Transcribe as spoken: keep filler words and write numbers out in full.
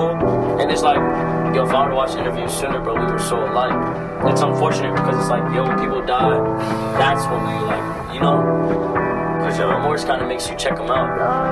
people, and it's like, yo, if I would watch interviews sooner, bro, we were so alike. It's unfortunate because it's like, yo, when people die, that's when we like, you know, because your remorse kind of makes you check them out.